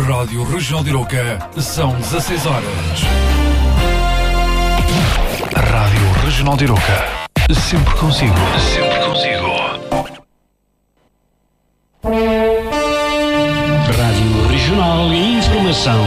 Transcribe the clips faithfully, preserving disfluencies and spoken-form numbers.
Rádio Regional de Iroca, são dezasseis horas. Rádio Regional de Iroca, sempre consigo, sempre consigo. Rádio Regional e Informação.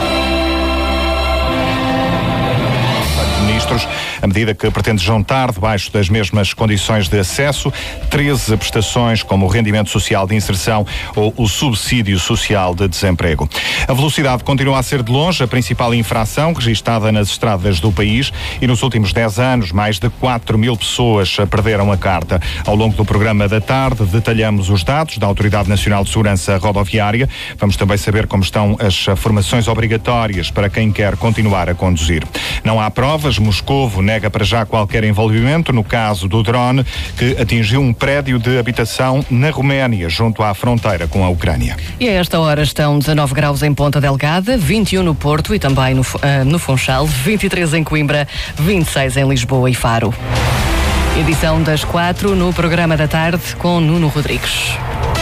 Ministros, a medida que pretende juntar, debaixo das mesmas condições de acesso, treze prestações como o rendimento social de inserção ou o subsídio social de desemprego. A velocidade continua a ser de longe a principal infração registada nas estradas do país e nos últimos dez anos mais de quatro mil pessoas perderam a carta. Ao longo do programa da tarde detalhamos os dados da Autoridade Nacional de Segurança Rodoviária. Vamos também saber como estão as formações obrigatórias para quem quer continuar a conduzir. Não há provas. Moscovo nega para já qualquer envolvimento no caso do drone que atingiu um prédio de habitação na Roménia, junto à fronteira com a Ucrânia. E a esta hora estão dezanove graus em Ponta Delgada, vinte e um no Porto e também no, uh, no Funchal, vinte e três em Coimbra, vinte e seis em Lisboa e Faro. Edição das quatro no programa da tarde com Nuno Rodrigues.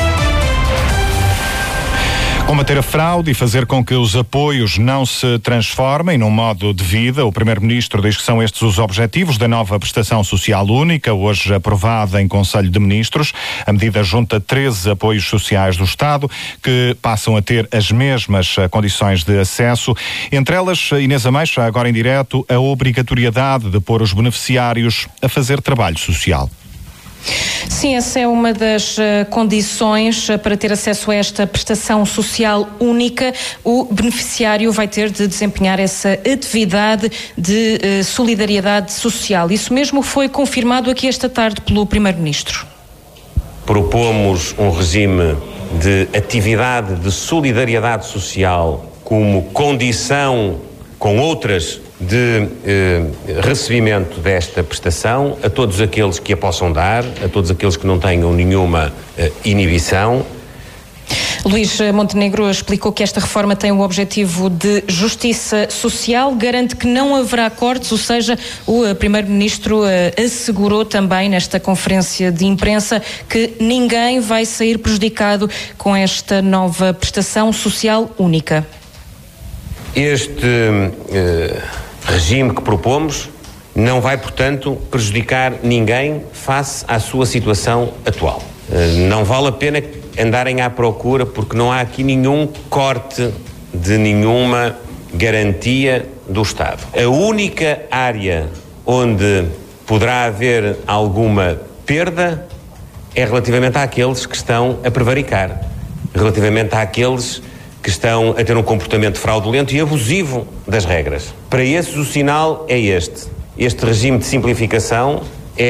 Combater a fraude e fazer com que os apoios não se transformem num modo de vida. O Primeiro-Ministro diz que são estes os objetivos da nova prestação social única, hoje aprovada em Conselho de Ministros. A medida junta treze apoios sociais do Estado, que passam a ter as mesmas condições de acesso. Entre elas, Inês Ameixa, agora em direto, a obrigatoriedade de pôr os beneficiários a fazer trabalho social. Sim, essa é uma das uh, condições uh, para ter acesso a esta prestação social única. O beneficiário vai ter de desempenhar essa atividade de uh, solidariedade social. Isso mesmo foi confirmado aqui esta tarde pelo Primeiro-Ministro. Propomos um regime de atividade de solidariedade social como condição com outras de eh, recebimento desta prestação a todos aqueles que a possam dar, a todos aqueles que não tenham nenhuma eh, inibição. Luís Montenegro explicou que esta reforma tem o objetivo de justiça social, garante que não haverá cortes, ou seja, o Primeiro-Ministro assegurou também nesta conferência de imprensa que ninguém vai sair prejudicado com esta nova prestação social única. Este eh, regime que propomos não vai, portanto, prejudicar ninguém face à sua situação atual. Eh, não vale a pena andarem à procura, porque não há aqui nenhum corte de nenhuma garantia do Estado. A única área onde poderá haver alguma perda é relativamente àqueles que estão a prevaricar, relativamente àqueles que estão a ter um comportamento fraudulento e abusivo das regras. Para esses o sinal é este. Este regime de simplificação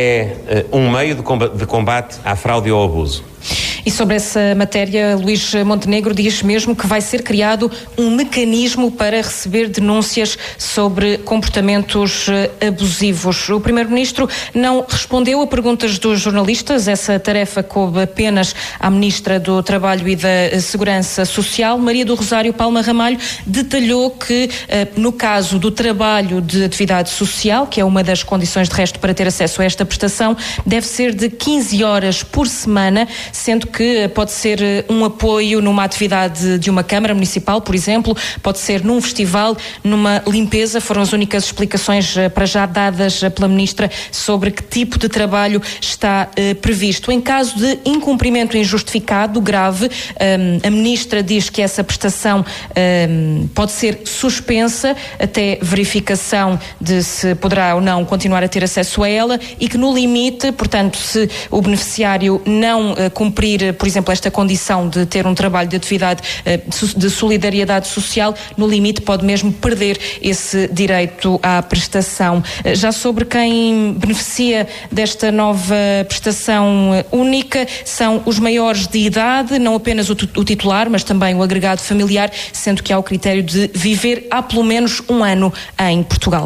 é uh, um meio de combate, de combate à fraude e ao abuso. E sobre essa matéria, Luís Montenegro diz mesmo que vai ser criado um mecanismo para receber denúncias sobre comportamentos abusivos. O Primeiro-Ministro não respondeu a perguntas dos jornalistas. Essa tarefa coube apenas à Ministra do Trabalho e da Segurança Social. Maria do Rosário Palma Ramalho detalhou que, no caso do trabalho de atividade social, que é uma das condições de resto para ter acesso a esta prestação, deve ser de quinze horas por semana, sendo que pode ser um apoio numa atividade de uma Câmara Municipal, por exemplo, pode ser num festival, numa limpeza. Foram as únicas explicações para já dadas pela Ministra sobre que tipo de trabalho está eh, previsto. Em caso de incumprimento injustificado grave, um, a Ministra diz que essa prestação um, pode ser suspensa até verificação de se poderá ou não continuar a ter acesso a ela e que no limite, portanto, se o beneficiário não uh, cumprir, por exemplo, esta condição de ter um trabalho de atividade uh, de solidariedade social, no limite pode mesmo perder esse direito à prestação. Uh, já sobre quem beneficia desta nova prestação uh, única, são os maiores de idade, não apenas o, o titular, mas também o agregado familiar, sendo que há o critério de viver há pelo menos um ano em Portugal.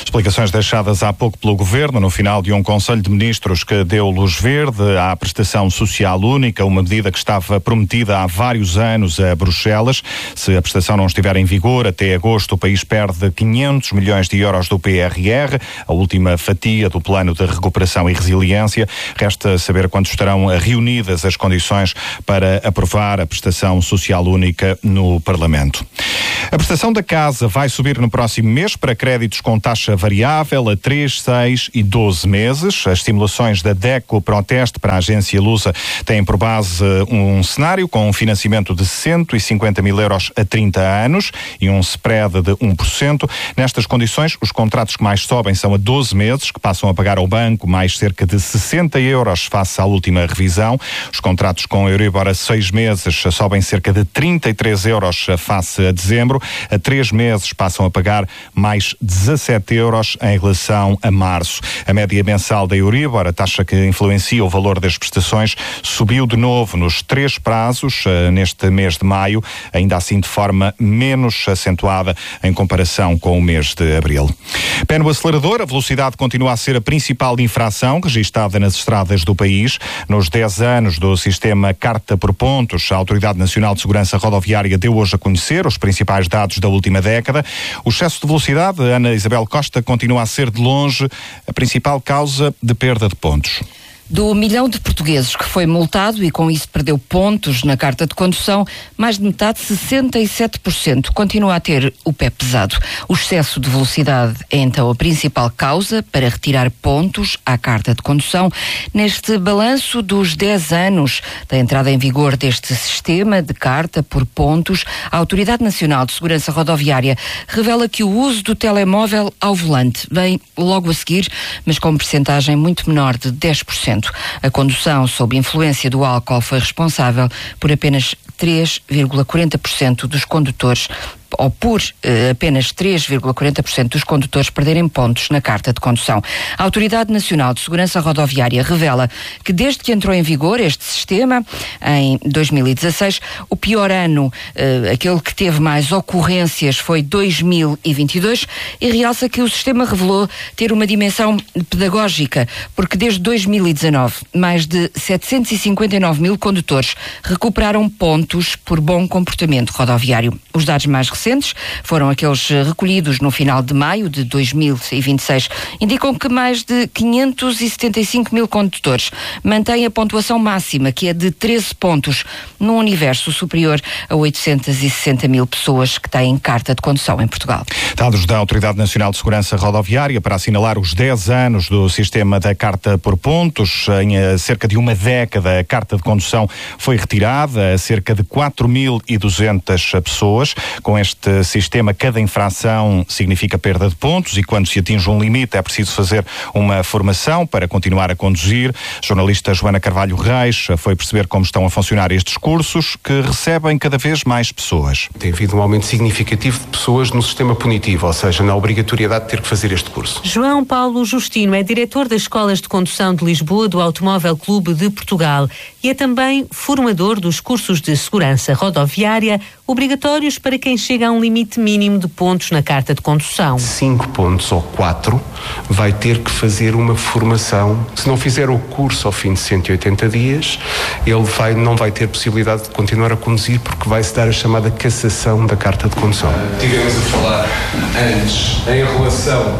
Explicações deixadas há pouco pelo Governo no final de um Conselho de Ministros que deu luz verde à prestação social única, uma medida que estava prometida há vários anos a Bruxelas. Se a prestação não estiver em vigor até agosto, o país perde quinhentos milhões de euros do P R R, a última fatia do Plano de Recuperação e Resiliência. Resta saber quando estarão reunidas as condições para aprovar a prestação social única no Parlamento. A prestação da casa vai subir no próximo mês para créditos com taxa variável a três, seis e doze meses. As simulações da DECO Proteste para a agência Lusa têm por base um cenário com um financiamento de cento e cinquenta mil euros a trinta anos e um spread de um por cento. Nestas condições, os contratos que mais sobem são a doze meses, que passam a pagar ao banco mais cerca de sessenta euros face à última revisão. Os contratos com Euribor a seis meses sobem cerca de trinta e três euros face a dezembro. A três meses passam a pagar mais dezassete euros em relação a março. A média mensal da Euribor, a taxa que influencia o valor das prestações, subiu de novo nos três prazos neste mês de maio, ainda assim de forma menos acentuada em comparação com o mês de abril. Pé no acelerador, a velocidade continua a ser a principal infração registada nas estradas do país. Nos dez anos do sistema Carta por Pontos, a Autoridade Nacional de Segurança Rodoviária deu hoje a conhecer os principais dados da última década. O excesso de velocidade, Ana Isabel Costa, continua a ser de longe a principal causa de perda de pontos. Do milhão de portugueses que foi multado e com isso perdeu pontos na carta de condução, mais de metade, sessenta e sete por cento, continua a ter o pé pesado. O excesso de velocidade é então a principal causa para retirar pontos à carta de condução. Neste balanço dos dez anos da entrada em vigor deste sistema de carta por pontos, a Autoridade Nacional de Segurança Rodoviária revela que o uso do telemóvel ao volante vem logo a seguir, mas com percentagem muito menor de dez por cento. A condução sob influência do álcool foi responsável por apenas três vírgula quarenta por cento dos condutores, ou por eh, apenas três vírgula quarenta por cento dos condutores perderem pontos na carta de condução. A Autoridade Nacional de Segurança Rodoviária revela que desde que entrou em vigor este sistema, em dois mil e dezasseis, o pior ano, eh, aquele que teve mais ocorrências, foi dois mil e vinte e dois, e realça que o sistema revelou ter uma dimensão pedagógica, porque desde dois mil e dezanove, mais de setecentos e cinquenta e nove mil condutores recuperaram pontos por bom comportamento rodoviário. Os dados mais recentes foram aqueles recolhidos no final de maio de dois mil e vinte e seis. Indicam que mais de quinhentos e setenta e cinco mil condutores mantêm a pontuação máxima, que é de treze pontos, num universo superior a oitocentos e sessenta mil pessoas que têm carta de condução em Portugal. Dados da Autoridade Nacional de Segurança Rodoviária para assinalar os dez anos do sistema da carta por pontos. Em cerca de uma década, a carta de condução foi retirada a cerca de quatro mil e duzentas pessoas. Com este sistema, cada infração significa perda de pontos e quando se atinge um limite é preciso fazer uma formação para continuar a conduzir. A jornalista Joana Carvalho Reis foi perceber como estão a funcionar estes cursos, que recebem cada vez mais pessoas. Tem havido um aumento significativo de pessoas no sistema punitivo, ou seja, na obrigatoriedade de ter que fazer este curso. João Paulo Justino é diretor das Escolas de Condução de Lisboa do Automóvel Clube de Portugal e é também formador dos cursos de segurança rodoviária obrigatórios para quem chega a um limite mínimo de pontos na carta de condução. Cinco pontos ou quatro vai ter que fazer uma formação. Se não fizer o curso ao fim de cento e oitenta dias, ele vai, não vai ter possibilidade de continuar a conduzir porque vai-se dar a chamada cassação da carta de condução. Tivemos a falar antes em relação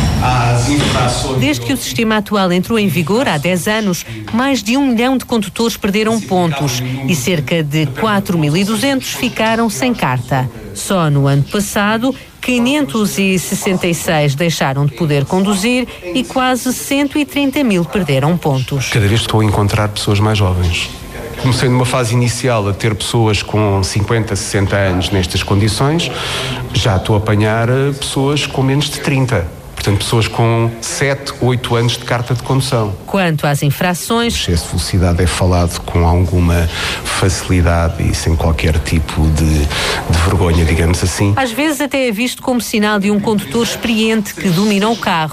às infrações... Desde que o sistema atual entrou em vigor há dez anos, mais de um milhão de condutores perderam pontos e cerca de quatro mil e duzentos ficaram sem carta. Só no ano passado, quinhentos e sessenta e seis deixaram de poder conduzir e quase cento e trinta mil perderam pontos. Cada vez estou a encontrar pessoas mais jovens. Comecei numa fase inicial a ter pessoas com cinquenta, sessenta anos nestas condições, já estou a apanhar pessoas com menos de trinta. Portanto, pessoas com sete, oito anos de carta de condução. Quanto às infrações... O excesso de velocidade é falado com alguma facilidade e sem qualquer tipo de, de vergonha, digamos assim. Às vezes até é visto como sinal de um condutor experiente que domina o carro.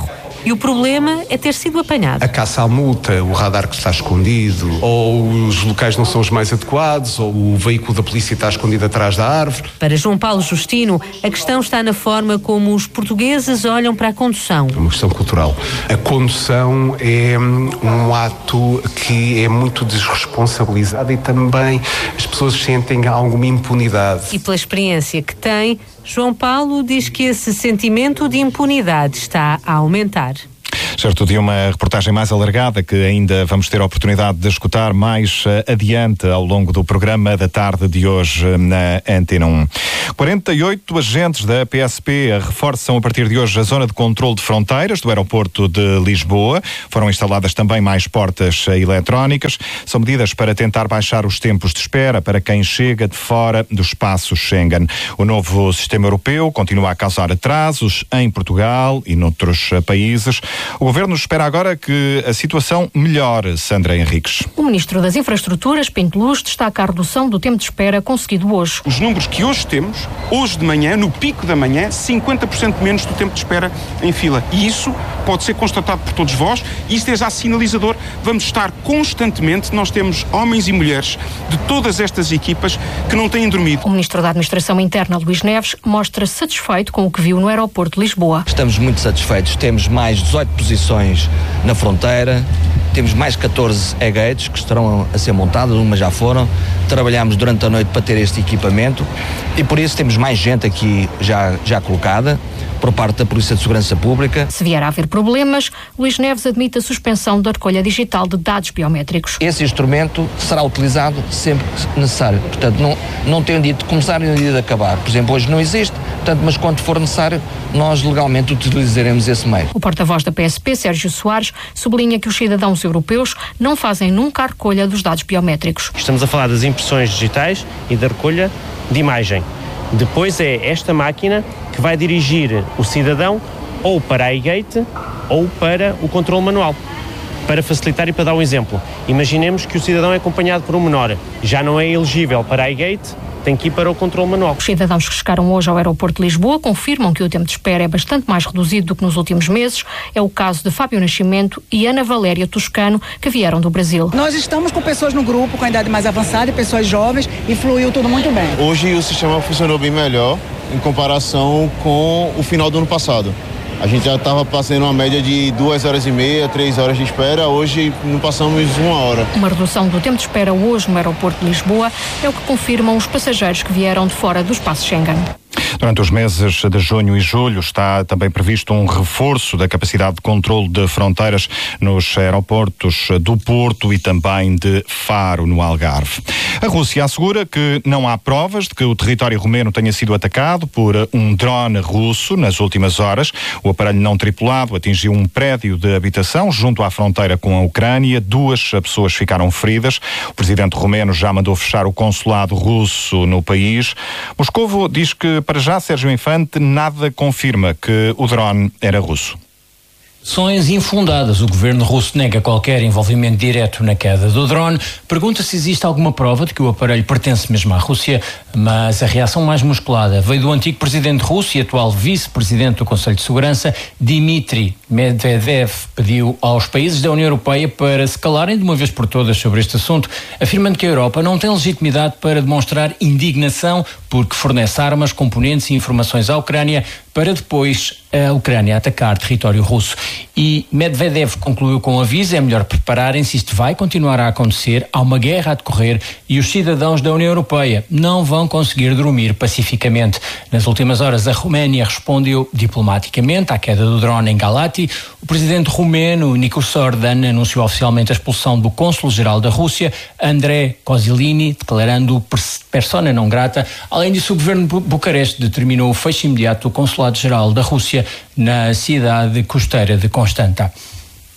e o problema é ter sido apanhado. A caça à multa, o radar que está escondido, ou os locais não são os mais adequados, ou o veículo da polícia está escondido atrás da árvore. Para João Paulo Justino, a questão está na forma como os portugueses olham para a condução. É uma questão cultural. A condução é um ato que é muito desresponsabilizado e também as pessoas sentem alguma impunidade. E pela experiência que tem, João Paulo diz que esse sentimento de impunidade está a aumentar. Certo, de uma reportagem mais alargada que ainda vamos ter a oportunidade de escutar mais uh, adiante ao longo do programa da tarde de hoje uh, na Antena um. quarenta e oito agentes da P S P reforçam a partir de hoje a zona de controle de fronteiras do aeroporto de Lisboa. Foram instaladas também mais portas uh, eletrónicas. São medidas para tentar baixar os tempos de espera para quem chega de fora do espaço Schengen. O novo sistema europeu continua a causar atrasos em Portugal e noutros uh, países. O Governo espera agora que a situação melhore, Sandra Henriques. O Ministro das Infraestruturas, Pinto Luz, destaca a redução do tempo de espera conseguido hoje. Os números que hoje temos, hoje de manhã, no pico da manhã, cinquenta por cento menos do tempo de espera em fila. E isso pode ser constatado por todos vós, e isto é já sinalizador. Vamos estar constantemente, nós temos homens e mulheres de todas estas equipas que não têm dormido. O Ministro da Administração Interna, Luís Neves, mostra satisfeito com o que viu no aeroporto de Lisboa. Estamos muito satisfeitos. Temos mais dezoito posições na fronteira, temos mais catorze e-gates que estarão a ser montadas, umas já foram. Trabalhamos durante a noite para ter este equipamento e por isso temos mais gente aqui já, já colocada por parte da Polícia de Segurança Pública. Se vier a haver problemas, Luís Neves admite a suspensão da recolha digital de dados biométricos. Esse instrumento será utilizado sempre que necessário. Portanto, não, não tem um dia de começar e um dia de acabar. Por exemplo, hoje não existe, portanto, mas quando for necessário, nós legalmente utilizaremos esse meio. O porta-voz da P S P, Sérgio Soares, sublinha que os cidadãos europeus não fazem nunca a recolha dos dados biométricos. Estamos a falar das impressões digitais e da recolha de imagem. Depois é esta máquina que vai dirigir o cidadão ou para a e-gate ou para o controle manual. Para facilitar e para dar um exemplo, imaginemos que o cidadão é acompanhado por um menor, já não é elegível para a e-gate, tem que ir para o controle manual. Os cidadãos que chegaram hoje ao aeroporto de Lisboa confirmam que o tempo de espera é bastante mais reduzido do que nos últimos meses. É o caso de Fábio Nascimento e Ana Valéria Toscano, que vieram do Brasil. Nós estamos com pessoas no grupo com a idade mais avançada e pessoas jovens e fluiu tudo muito bem. Hoje o sistema funcionou bem melhor em comparação com o final do ano passado. A gente já estava passando uma média de duas horas e meia, três horas de espera. Hoje não passamos uma hora. Uma redução do tempo de espera hoje no aeroporto de Lisboa é o que confirmam os passageiros que vieram de fora do espaço Schengen. Durante os meses de junho e julho está também previsto um reforço da capacidade de controle de fronteiras nos aeroportos do Porto e também de Faro, no Algarve. A Rússia assegura que não há provas de que o território romeno tenha sido atacado por um drone russo nas últimas horas. O aparelho não tripulado atingiu um prédio de habitação junto à fronteira com a Ucrânia. Duas pessoas ficaram feridas. O presidente romeno já mandou fechar o consulado russo no país. Moscovo diz que, para já, Sérgio Infante, nada confirma que o drone era russo. Acusações infundadas. O governo russo nega qualquer envolvimento direto na queda do drone. Pergunta se existe alguma prova de que o aparelho pertence mesmo à Rússia, mas a reação mais musculada veio do antigo presidente russo e atual vice-presidente do Conselho de Segurança, Dmitry Medvedev. Pediu aos países da União Europeia para se calarem de uma vez por todas sobre este assunto, afirmando que a Europa não tem legitimidade para demonstrar indignação porque fornece armas, componentes e informações à Ucrânia para depois a Ucrânia atacar território russo. E Medvedev concluiu com um aviso: é melhor prepararem-se, isto vai continuar a acontecer, há uma guerra a decorrer e os cidadãos da União Europeia não vão conseguir dormir pacificamente. Nas últimas horas, a Roménia respondeu diplomaticamente à queda do drone em Galati. O presidente romeno, Nicu Sordan, anunciou oficialmente a expulsão do cônsul-geral da Rússia, André Kozilini, declarando persona não grata. Além disso, o governo de Bucareste determinou o fecho imediato do consulado-geral da Rússia na cidade costeira de Constanta.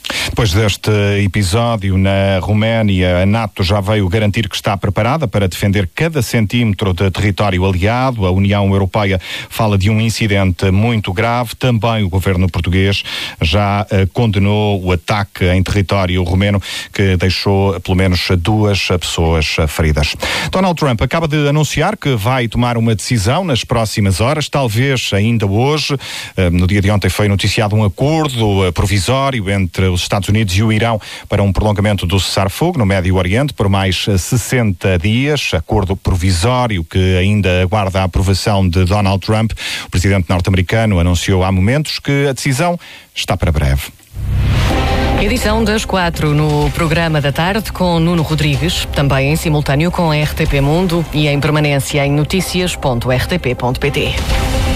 Depois deste episódio na Roménia, a NATO já veio garantir que está preparada para defender cada centímetro de território aliado. A União Europeia fala de um incidente muito grave. Também o governo português já uh, condenou o ataque em território romeno, que deixou pelo menos duas pessoas feridas. Donald Trump acaba de anunciar que vai tomar uma decisão nas próximas horas, talvez ainda hoje. Uh, no dia de ontem foi noticiado um acordo uh, provisório entre os Estados Unidos e o Irão para um prolongamento do cessar-fogo no Médio Oriente por mais sessenta dias, acordo provisório que ainda aguarda a aprovação de Donald Trump. O presidente norte-americano anunciou há momentos que a decisão está para breve. Edição das quatro no programa da tarde com Nuno Rodrigues, também em simultâneo com a R T P Mundo e em permanência em noticias ponto r t p ponto p t.